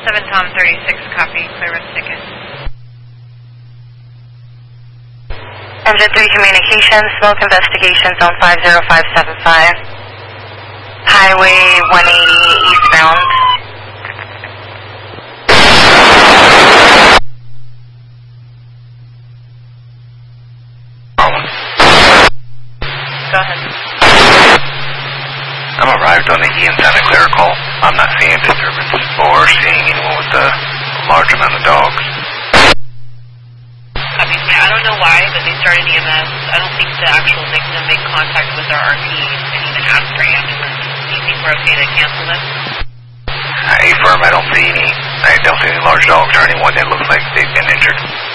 7 Tom 36, copy, clear with ticket. Engine 3 Communications, smoke investigation, zone 50575. Highway 180 eastbound. Go ahead. I'm arrived on the Ian Santa Clara call. I'm not seeing disturbance or seeing anyone with a large amount of dogs. Obviously, I don't know why, but they started EMS. I don't think the actual victim made contact with our RPs and even asked for ambulance. Do you think we're okay to cancel this? Affirm, I don't see any large dogs or anyone that looks like they've been injured.